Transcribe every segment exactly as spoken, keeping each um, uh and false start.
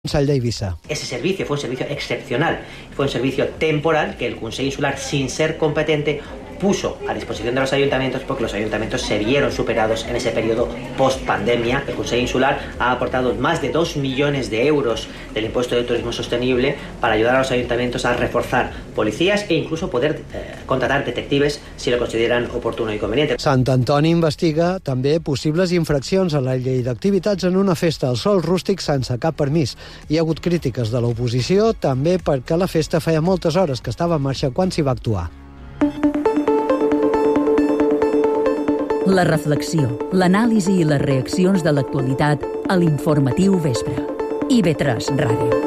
Consell d'Eivissa. Ese servicio fue un servicio excepcional, fue un servicio temporal que el Consell Insular, sin ser competente, puso a disposición de los ayuntamientos porque los ayuntamientos se vieron superados en ese periodo post-pandemia. El Consell Insular ha aportado más de dos millones de euros del impuesto de turismo sostenible para ayudar a los ayuntamientos a reforzar policías e incluso poder eh, contratar detectives si lo consideran oportuno y conveniente. Sant Antoni investiga també possibles infraccions a la llei d'activitats en una festa al sol rústic sense cap permís. Hi ha hagut crítiques de l'oposició també perquè la festa feia moltes hores que estava en marxa quan s'hi va actuar. La reflexió, l'anàlisi i les reaccions de l'actualitat a l'Informatiu Vespre. I ve tres Ràdio.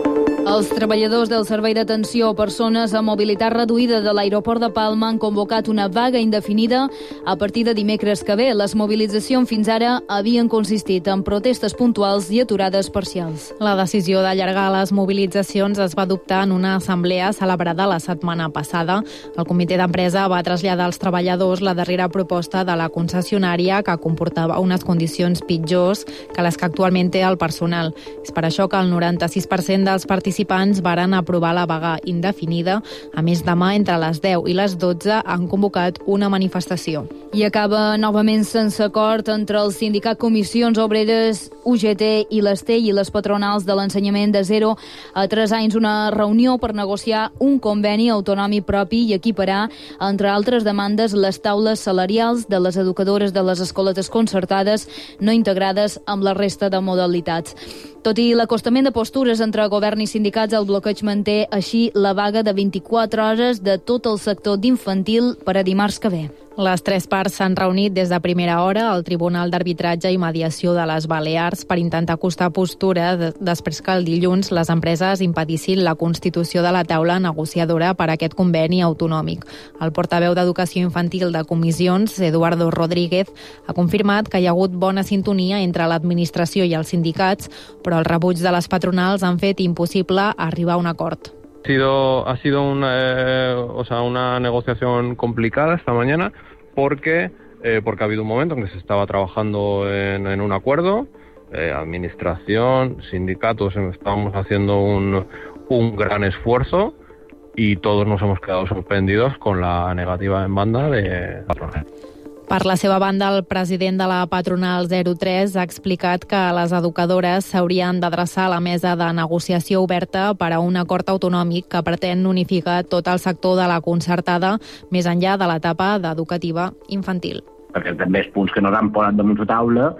Els treballadors del Servei d'Atenció a Persones amb Mobilitat Reduïda de l'Aeroport de Palma han convocat una vaga indefinida a partir de dimecres que ve. Les mobilitzacions fins ara havien consistit en protestes puntuals i aturades parcials. La decisió d'allargar les mobilitzacions es va adoptar en una assemblea celebrada la setmana passada. El comitè d'empresa va traslladar als treballadors la darrera proposta de la concessionària que comportava unes condicions pitjors que les que actualment té el personal. És per això que el noranta-sis per cent dels participants participants varen aprovar la vaga indefinida. A més, demà, entre les deu i les dotze, han convocat una manifestació. I acaba novament sense acord entre el sindicat Comissions Obreres, U G T i l'Estell i les patronals de l'ensenyament de zero a tres anys una reunió per negociar un conveni autonòmic propi i equiparar, entre altres demandes, les taules salarials de les educadores de les escoles concertades no integrades amb la resta de modalitats. Tot i l'acostament de postures entre govern i sindicats, el bloqueig manté així la vaga de vint-i-quatre hores de tot el sector d'infantil per a dimarts que ve. Les tres parts s'han reunit des de primera hora al Tribunal d'Arbitratge i Mediació de les Balears per intentar acostar postura després que el dilluns les empreses impedissin la constitució de la taula negociadora per a aquest conveni autonòmic. El portaveu d'Educació Infantil de Comissions, Eduardo Rodríguez, ha confirmat que hi ha hagut bona sintonia entre l'administració i els sindicats, però els rebuig de les patronals han fet impossible arribar a un acord. Ha sido, ha sido una, eh, o sea, una negociación complicada esta mañana porque, eh, porque ha habido un momento en que se estaba trabajando en, en un acuerdo, eh, administración, sindicatos, estábamos haciendo un, un gran esfuerzo y todos nos hemos quedado sorprendidos con la negativa en banda de la patronal. Per la seva banda, el president de la patronal zero tres ha explicat que les educadores s'haurien d'adreçar a la mesa de negociació oberta per a un acord autonòmic que pretén unificar tot el sector de la concertada més enllà de l'etapa d'educativa infantil. Perquè també els punts que no han posat damunt la taula,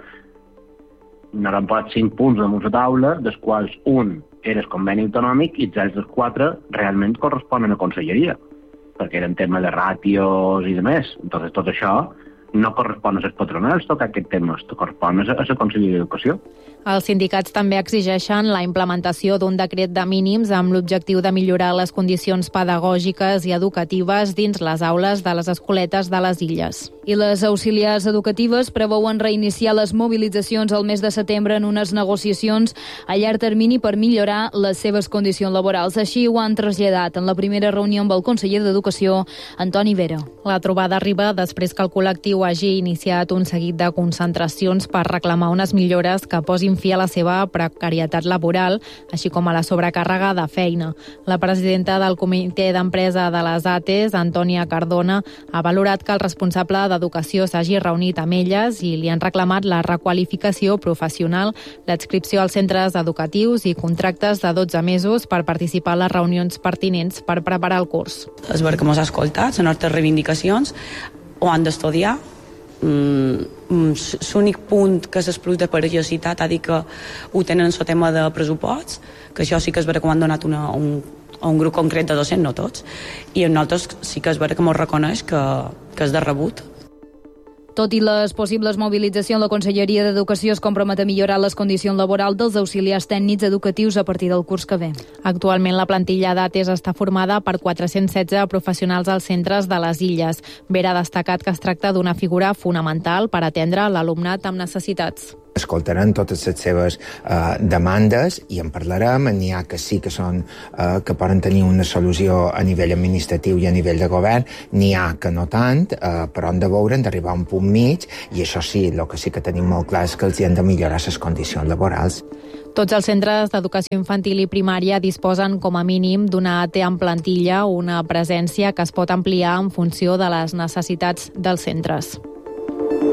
no han posat cinc punts damunt la taula, dels quals un era el conveni autonòmic i els altres quatre realment corresponen a conselleria, perquè eren temes de ràtios i de més. Entonces, tot això no correspon a les patronals tocar aquest tema, correspon a la Conselleria d'Educació. Els sindicats també exigeixen la implementació d'un decret de mínims amb l'objectiu de millorar les condicions pedagògiques i educatives dins les aules de les escoletes de les illes. I les auxiliars educatives preveuen reiniciar les mobilitzacions al mes de setembre en unes negociacions a llarg termini per millorar les seves condicions laborals. Així ho han traslladat en la primera reunió amb el conseller d'Educació, Antoni Vera. La trobada arriba després que el col·lectiu hagi iniciat un seguit de concentracions per reclamar unes millores que posin fi a la seva precarietat laboral, així com a la sobrecàrrega de feina. La presidenta del comitè d'empresa de les A T E S, Antònia Cardona, ha valorat que el responsable d'Educació s'hagi reunit amb elles i li han reclamat la requalificació professional, l'adscripció als centres educatius i contractes de dotze mesos per participar a les reunions pertinents per preparar el curs. És ver que mos ha escoltat, les nostres reivindicacions, ho han d'estudiar. Mm, l'únic punt que s'explica per curiositat ha dit que ho tenen en el tema de pressupost, que això sí que és vera que ho han donat una, un, a un grup concret de docents, no tots, i en nosaltres sí que és vera que mos reconeix que, que és de rebut. Tot i les possibles mobilitzacions, la Conselleria d'Educació es compromet a millorar les condicions laborals dels auxiliars tècnics educatius a partir del curs que ve. Actualment la plantilla d'A T E S està formada per quatre-cents setze professionals als centres de les illes. Vera ha destacat que es tracta d'una figura fonamental per atendre l'alumnat amb necessitats. Escoltaran totes les seves eh, demandes i en parlarem. N'hi ha que sí que són eh, que poden tenir una solució a nivell administratiu i a nivell de govern, n'hi ha que no tant, eh, però han de veure, han d'arribar a un punt mig, i això sí, el que sí que tenim molt clar és que els hi han de millorar les condicions laborals. Tots els centres d'educació infantil i primària disposen com a mínim d'una A T en plantilla, una presència que es pot ampliar en funció de les necessitats dels centres.